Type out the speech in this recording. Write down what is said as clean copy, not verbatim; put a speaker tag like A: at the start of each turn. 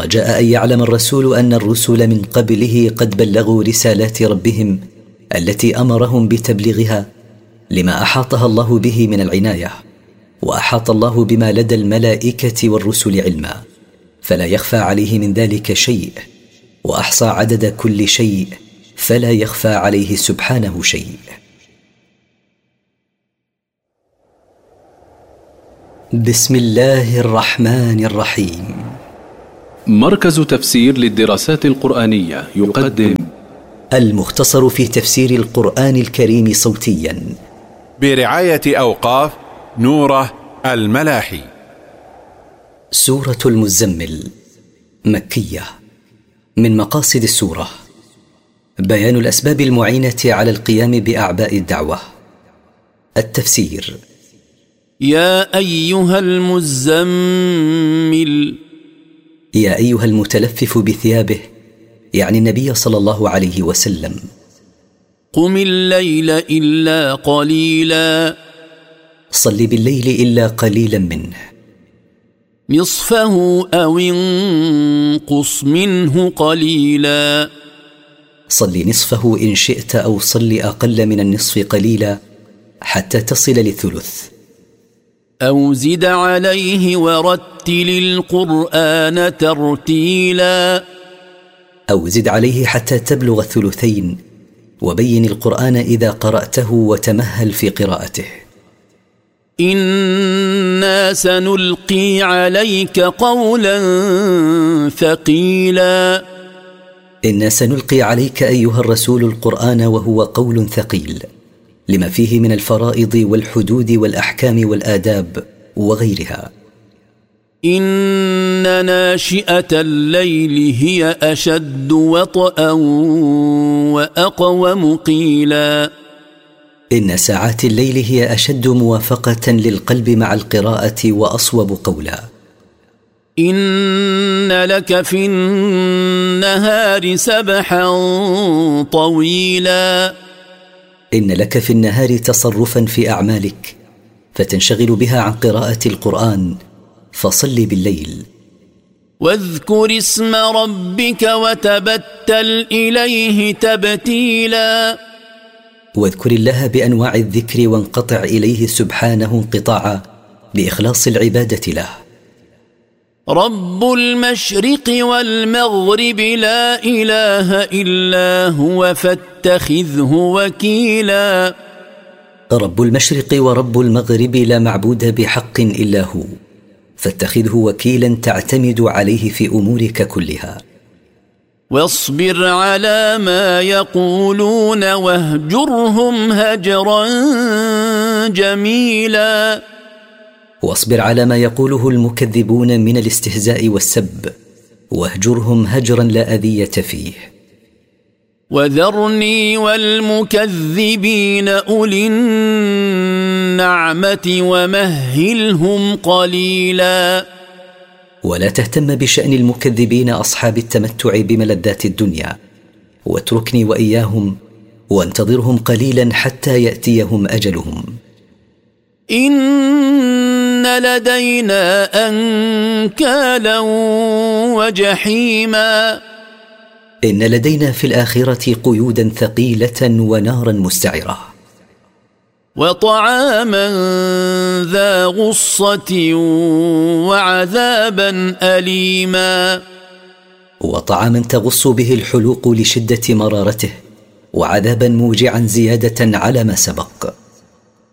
A: رجاء أن يعلم الرسول أن الرسل من قبله قد بلغوا رسالات ربهم التي أمرهم بتبليغها لما أحاطها الله به من العناية، وأحاط الله بما لدى الملائكة والرسل علما، فلا يخفى عليه من ذلك شيء، وأحصى عدد كل شيء فلا يخفى عليه سبحانه شيء. بسم الله الرحمن الرحيم.
B: مركز تفسير للدراسات القرآنية يقدم
A: المختصر في تفسير القرآن الكريم صوتيا
C: برعاية أوقاف نوره الملاحي.
A: سورة المزمل مكية. من مقاصد السورة بيان الأسباب المعينة على القيام بأعباء الدعوة. التفسير:
D: يا أيها المزمل،
A: يا أيها المتلفف بثيابه، يعني النبي صلى الله عليه وسلم.
D: قم الليل إلا قليلا،
A: صل بالليل إلا قليلا منه.
D: نصفه أو انقص منه قليلا،
A: صل نصفه إن شئت، أو صل أقل من النصف قليلا حتى تصل للثلث.
D: أو زد عليه ورتل القرآن ترتيلا،
A: أو زد عليه حتى تبلغ الثلثين، وبين القرآن إذا قرأته وتمهل في قراءته.
D: إنا سنلقي عليك قولا ثقيلا،
A: إنا سنلقي عليك أيها الرسول القرآن، وهو قول ثقيل لما فيه من الفرائض والحدود والأحكام والآداب وغيرها.
D: إن ناشئة الليل هي أشد وطئا وأقوم قيلا،
A: إن ساعات الليل هي أشد موافقة للقلب مع القراءة وأصوب قولا.
D: إن لك في النهار سبحا طويلا،
A: إن لك في النهار تصرفا في أعمالك فتنشغل بها عن قراءة القرآن، فصل بالليل.
D: واذكر اسم ربك وتبتل إليه تبتيلا،
A: واذكر الله بأنواع الذكر وانقطع إليه سبحانه انقطاعا بإخلاص العبادة له.
D: رب المشرق والمغرب لا إله إلا هو فاتخذه وكيلا،
A: رب المشرق ورب المغرب لا معبود بحق إلا هو، فاتخذه وكيلا تعتمد عليه في أمورك كلها.
D: واصبر على ما يقولون واهجرهم هجرا جميلا،
A: واصبر على ما يقوله المكذبون من الاستهزاء والسب، واهجرهم هجرا لا أذية فيه.
D: وذرني والمكذبين أولي النعمة ومهلهم قليلا،
A: ولا تهتم بشأن المكذبين أصحاب التمتع بملذات الدنيا، واتركني وإياهم وانتظرهم قليلا حتى يأتيهم أجلهم.
D: إن لدينا أنكالا وجحيما،
A: إن لدينا في الآخرة قيودا ثقيلة ونارا مستعرة.
D: وطعاما ذا غصة وعذابا أليما،
A: وطعاما تغص به الحلوق لشدة مرارته، وعذابا موجعا زيادة على ما سبق.